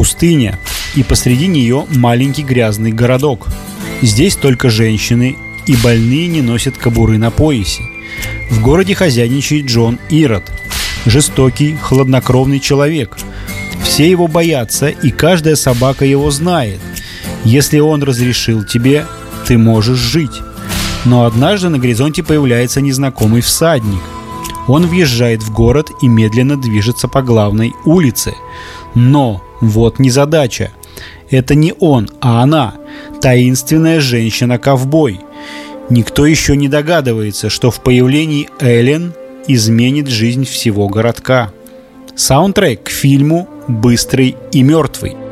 Пустыня, и посреди нее маленький грязный городок. Здесь только женщины, и больные не носят кобуры на поясе. В городе хозяйничает Джон Ирод, жестокий, хладнокровный человек. Все его боятся, и каждая собака его знает. Если он разрешил тебе, ты можешь жить. Но однажды на горизонте появляется незнакомый всадник. Он въезжает в город и медленно движется по главной улице. Но вот незадача. Это не он, а она, таинственная женщина-ковбой. Никто еще не догадывается, что в появлении Эллен изменит жизнь всего городка. Саундтрек к фильму «Быстрый и мертвый».